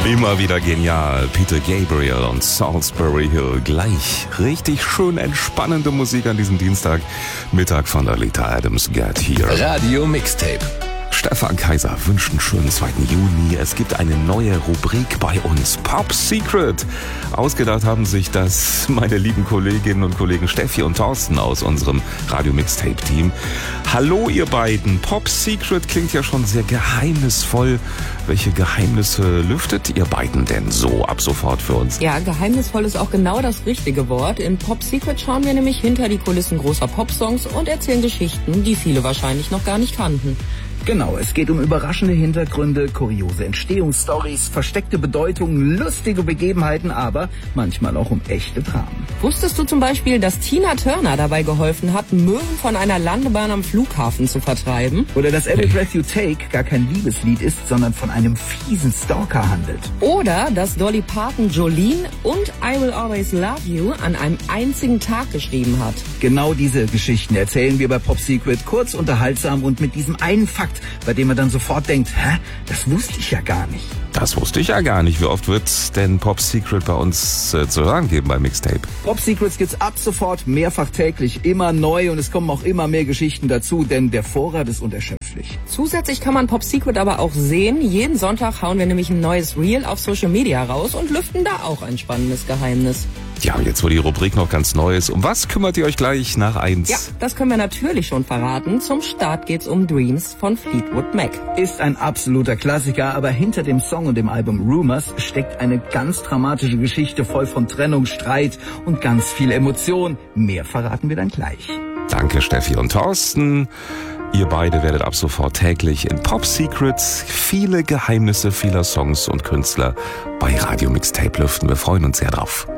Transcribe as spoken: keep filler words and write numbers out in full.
Immer wieder genial. Peter Gabriel und Salisbury Hill. Gleich richtig schön entspannende Musik an diesem Dienstag. Mittag von Alita Adams Get Here. Radio Mixtape. Stefan Kaiser wünscht einen schönen zweiten Juni. Es gibt eine neue Rubrik bei uns, Pop Secret. Ausgedacht haben sich das meine lieben Kolleginnen und Kollegen Steffi und Thorsten aus unserem Radio Mixtape Team. Hallo ihr beiden. Pop Secret klingt ja schon sehr geheimnisvoll. Welche Geheimnisse lüftet ihr beiden denn so ab sofort für uns? Ja, geheimnisvoll ist auch genau das richtige Wort. In Pop Secret schauen wir nämlich hinter die Kulissen großer Popsongs und erzählen Geschichten, die viele wahrscheinlich noch gar nicht kannten. Genau, es geht um überraschende Hintergründe, kuriose Entstehungsstories, versteckte Bedeutungen, lustige Begebenheiten, aber manchmal auch um echte Dramen. Wusstest du zum Beispiel, dass Tina Turner dabei geholfen hat, Möwen von einer Landebahn am Flughafen zu vertreiben? Oder dass Every Breath You Take gar kein Liebeslied ist, sondern von einem fiesen Stalker handelt. Oder dass Dolly Parton Jolene und I Will Always Love You an einem einzigen Tag geschrieben hat. Genau diese Geschichten erzählen wir bei Pop Secret, kurz, unterhaltsam und mit diesem einen Fakt, bei dem man dann sofort denkt, hä, das wusste ich ja gar nicht. Das wusste ich ja gar nicht. Wie oft wird's denn Pop Secret bei uns äh, zu hören geben bei Mixtape? Pop Secrets gibt's ab sofort mehrfach täglich, immer neu, und es kommen auch immer mehr Geschichten dazu, denn der Vorrat ist unerschöpflich. Zusätzlich kann man Pop Secret aber auch sehen. Jeden Sonntag hauen wir nämlich ein neues Reel auf Social Media raus und lüften da auch ein spannendes Geheimnis. Ja, und jetzt wo die Rubrik noch ganz neu ist, um was kümmert ihr euch gleich nach eins? Ja, das können wir natürlich schon verraten. Zum Start geht's um Dreams von Fleetwood Mac. Ist ein absoluter Klassiker, aber hinter dem Song und dem Album Rumors steckt eine ganz dramatische Geschichte voll von Trennung, Streit und ganz viel Emotion. Mehr verraten wir dann gleich. Danke Steffi und Thorsten. Ihr beide werdet ab sofort täglich in Pop Secrets viele Geheimnisse vieler Songs und Künstler bei Radio Mixtape lüften. Wir freuen uns sehr drauf.